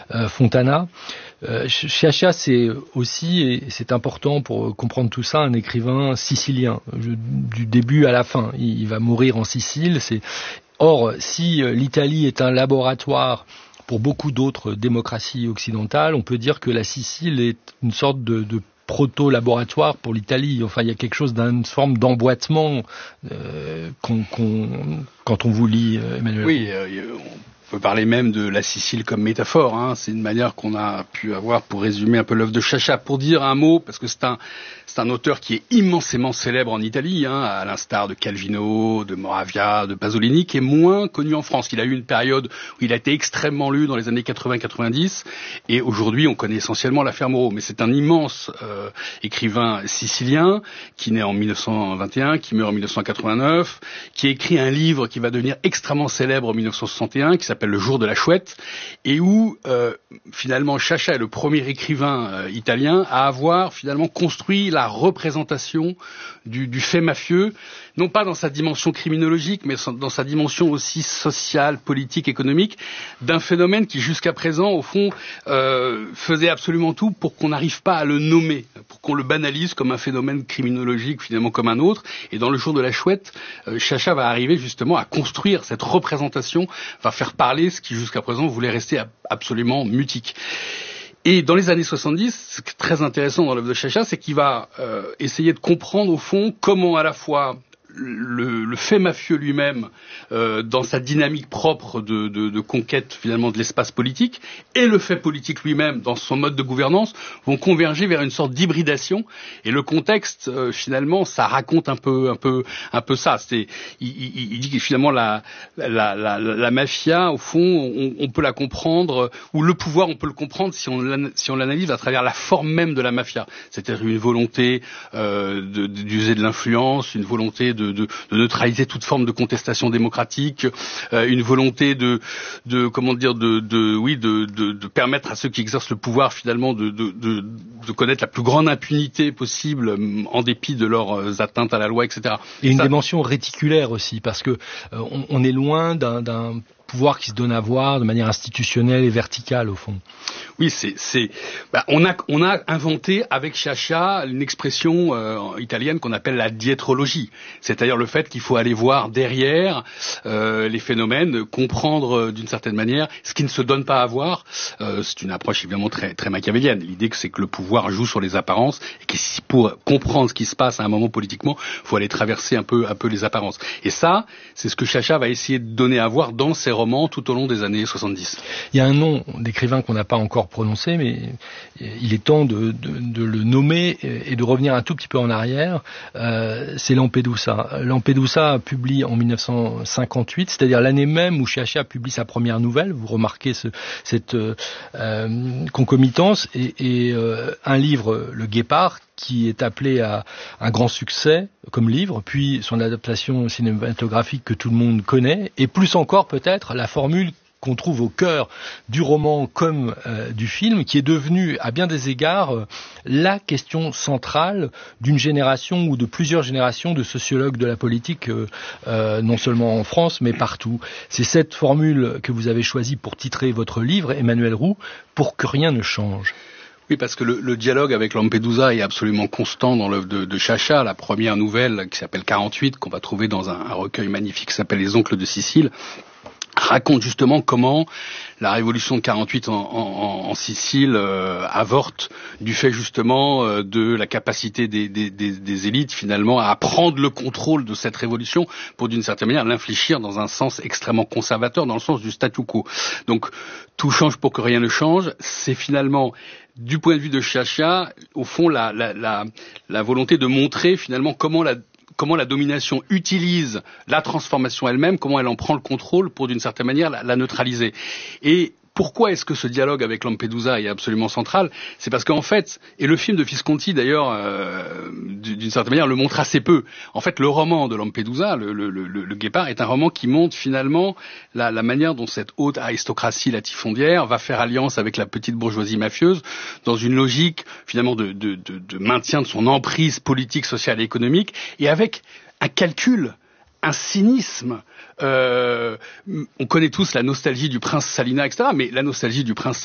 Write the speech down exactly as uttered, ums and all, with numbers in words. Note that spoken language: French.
euh, Fontana. Euh, Sciascia, c'est aussi, et c'est important pour comprendre tout ça, un écrivain sicilien, je, du début à la fin. Il, il va mourir en Sicile. C'est... Or, si l'Italie est un laboratoire pour beaucoup d'autres démocraties occidentales, on peut dire que la Sicile est une sorte de, de proto-laboratoire pour l'Italie. Enfin, il y a quelque chose d'une forme d'emboîtement euh, qu'on, qu'on, quand on vous lit, Emmanuel. Oui, euh, on peut parler même de la Sicile comme métaphore. Hein. C'est une manière qu'on a pu avoir pour résumer un peu l'œuvre de Sciascia. Pour dire un mot, parce que c'est un, c'est un auteur qui est immensément célèbre en Italie, hein, à l'instar de Calvino, de Moravia, de Pasolini, qui est moins connu en France. Il a eu une période où il a été extrêmement lu dans les années quatre-vingts quatre-vingt-dix, et aujourd'hui on connaît essentiellement l'affaire Moreau. Mais c'est un immense euh, écrivain sicilien qui naît en mille neuf cent vingt et un, qui meurt en mille neuf cent quatre-vingt-neuf, qui a écrit un livre qui va devenir extrêmement célèbre en mille neuf cent soixante et un, qui s'appelle Le Jour de la Chouette, et où euh, finalement Sciascia est le premier écrivain euh, italien à avoir finalement construit la représentation du, du fait mafieux, non pas dans sa dimension criminologique, mais dans sa dimension aussi sociale, politique, économique, d'un phénomène qui jusqu'à présent, au fond, euh, faisait absolument tout pour qu'on n'arrive pas à le nommer, pour qu'on le banalise comme un phénomène criminologique, finalement comme un autre. Et dans Le Jour de la Chouette, euh, Sciascia va arriver justement à construire cette représentation, va faire parler ce qui jusqu'à présent voulait rester absolument mutique. Et dans les années soixante-dix, ce qui est très intéressant dans l'œuvre de Sciascia, c'est qu'il va euh, essayer de comprendre au fond comment à la fois le, le fait mafieux lui-même, euh, dans sa dynamique propre de, de, de conquête finalement de l'espace politique, et le fait politique lui-même dans son mode de gouvernance vont converger vers une sorte d'hybridation. Et le contexte, euh, finalement, ça raconte un peu, un peu, un peu ça. C'est, il, il, il dit que finalement la, la, la, la mafia, au fond, on, on peut la comprendre, ou le pouvoir, on peut le comprendre si on, si on l'analyse à travers la forme même de la mafia, c'est-à-dire une volonté euh, de, d'user de l'influence, une volonté de De, de neutraliser toute forme de contestation démocratique, euh, une volonté de, de comment dire, de, de oui, de, de, de permettre à ceux qui exercent le pouvoir finalement de, de, de, de connaître la plus grande impunité possible en dépit de leurs atteintes à la loi, et cetera. Et une Ça... dimension réticulaire aussi, parce que euh, on, on est loin d'un, d'un pouvoir qui se donne à voir de manière institutionnelle et verticale au fond. Oui, c'est, c'est, bah, on a, on a inventé avec Sciascia une expression euh, italienne qu'on appelle la diétrologie, c'est-à-dire le fait qu'il faut aller voir derrière euh, les phénomènes, comprendre euh, d'une certaine manière ce qui ne se donne pas à voir. Euh, c'est une approche évidemment très, très machiavélienne. L'idée que c'est que le pouvoir joue sur les apparences et que si pour comprendre ce qui se passe à un moment politiquement, il faut aller traverser un peu, un peu les apparences. Et ça, c'est ce que Sciascia va essayer de donner à voir dans ses romans tout au long des années soixante-dix. Il y a un nom d'écrivain qu'on n'a pas encore prononcé, mais il est temps de, de, de le nommer et de revenir un tout petit peu en arrière. Euh, c'est Lampedusa. Lampedusa publie en mille neuf cent cinquante-huit, c'est-à-dire l'année même où Sciascia publie sa première nouvelle. Vous remarquez ce, cette euh, concomitance et, et euh, un livre, Le Guépard, qui est appelé à un grand succès comme livre, puis son adaptation cinématographique que tout le monde connaît, et plus encore peut-être la formule qu'on trouve au cœur du roman comme euh, du film, qui est devenue à bien des égards euh, la question centrale d'une génération ou de plusieurs générations de sociologues de la politique, euh, euh, non seulement en France mais partout. C'est cette formule que vous avez choisie pour titrer votre livre, Emmanuel Roux, Pour que rien ne change. Oui, parce que le, le dialogue avec Lampedusa est absolument constant dans l'œuvre de, de Sciascia. La première nouvelle, qui s'appelle quarante-huit, qu'on va trouver dans un, un recueil magnifique qui s'appelle Les Oncles de Sicile, raconte justement comment la révolution de quarante-huit en, en, en Sicile euh, avorte du fait justement euh, de la capacité des, des, des, des élites finalement à prendre le contrôle de cette révolution pour d'une certaine manière l'infléchir dans un sens extrêmement conservateur, dans le sens du statu quo. Donc tout change pour que rien ne change, c'est finalement du point de vue de Sciascia, au fond, la, la, la, la volonté de montrer finalement comment la comment la domination utilise la transformation elle-même, comment elle en prend le contrôle pour d'une certaine manière la, la neutraliser. Et pourquoi est-ce que ce dialogue avec Lampedusa est absolument central ? C'est parce qu'en fait, et le film de Visconti d'ailleurs, euh, d'une certaine manière, le montre assez peu. En fait, le roman de Lampedusa, le, le, le, le Guépard, est un roman qui montre finalement la, la manière dont cette haute aristocratie latifondière va faire alliance avec la petite bourgeoisie mafieuse dans une logique finalement de, de, de, de maintien de son emprise politique, sociale et économique, et avec un calcul, un cynisme. Euh, on connaît tous la nostalgie du prince Salina, et cetera. Mais la nostalgie du prince